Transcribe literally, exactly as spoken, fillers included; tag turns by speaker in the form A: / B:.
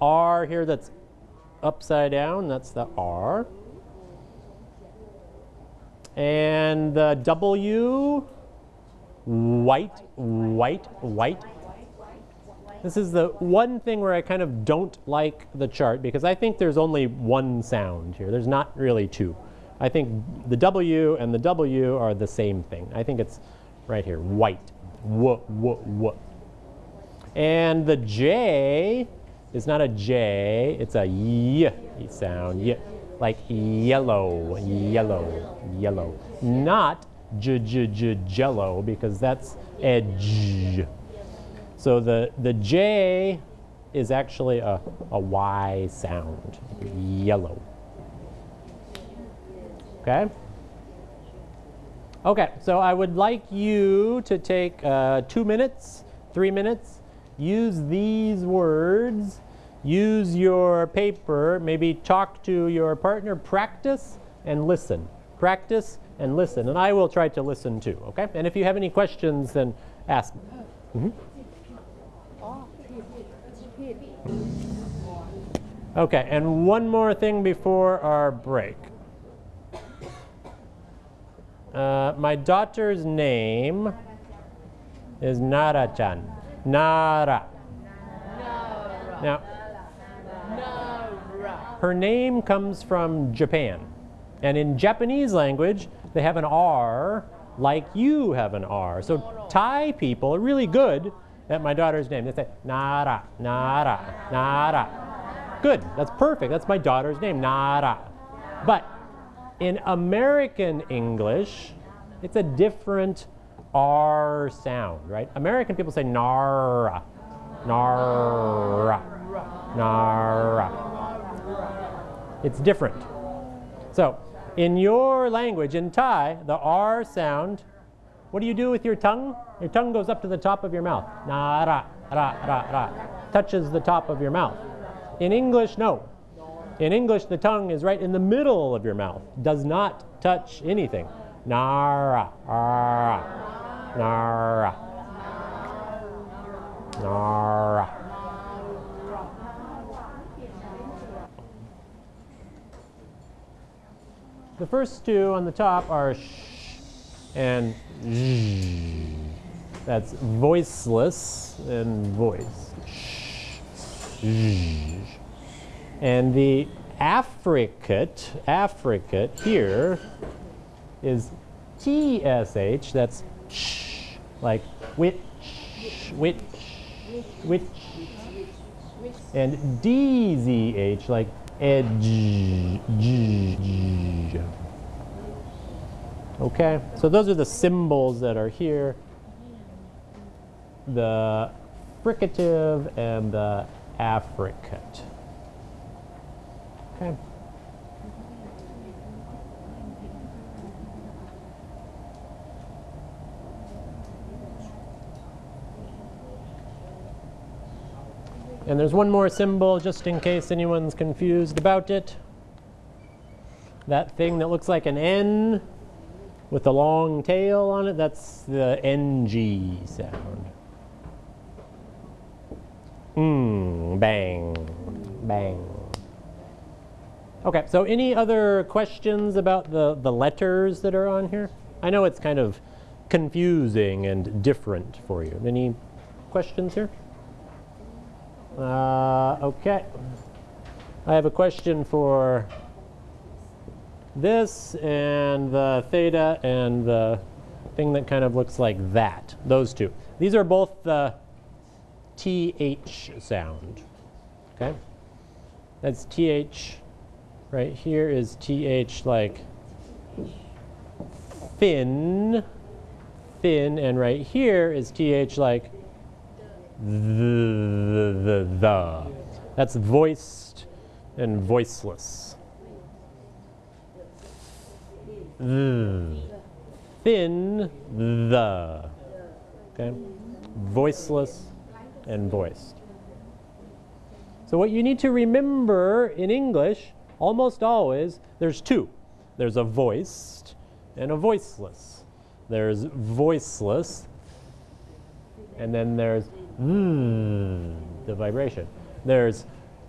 A: R here that's upside down. That's the R. And the W, white, white, white. This is the one thing where I kind of don't like the chart because I think there's only one sound here. There's not really two. I think the W and the W are the same thing. I think it's right here, white, w, w, w. And the J is not a J, it's a Y sound, y, like yellow, yellow, yellow. Not j, j, j, jello, because that's edge. So the, the J is actually a, a Y sound, yellow. Okay? Okay, so I would like you to take uh, two minutes, three minutes, use these words, use your paper, maybe talk to your partner, practice and listen. Practice and listen, and I will try to listen too, okay? And if you have any questions, then ask me. Mm-hmm. Okay, and one more thing before our break. Uh, my daughter's name is Nara-chan. Nara. Nara. Now, Nara. Her name comes from Japan. And in Japanese language, they have an R like you have an R. So Thai people are really good at my daughter's name. They say, Nara, Nara, Nara. Good, that's perfect. That's my daughter's name, Nara. But in American English, it's a different R sound, right? American people say Nara, Nara, Nara. It's different. So in your language, in Thai, the R sound, what do you do with your tongue? Your tongue goes up to the top of your mouth. Nara, ra, ra, ra. Touches the top of your mouth. In English, no. In English, the tongue is right in the middle of your mouth. Does not touch anything. Nara, ra, nara, nara. The first two on the top are sh and zh. That's voiceless and voice. Sh, zh. And the affricate, affricate here is T S H, that's sh, like which, which, which. And D Z H, like edge. Okay, so those are the symbols that are here. The fricative and the affricate. Okay. And there's one more symbol, just in case anyone's confused about it. That thing that looks like an N with a long tail on it, that's the N G sound. Mm, bang, bang. Okay, so any other questions about the, the letters that are on here? I know it's kind of confusing and different for you. Any questions here? Uh, okay. I have a question for this and the theta and the thing that kind of looks like that. Those two. These are both the T H sound. Okay? That's T H. Right here is T H like thin, thin, and right here is T H like the, the, the, the. That's voiced and voiceless. The. Thin, the. Okay? Voiceless and voiced. So what you need to remember in English, almost always, there's two. There's a voiced and a voiceless. There's voiceless, and then there's mm, the vibration. There's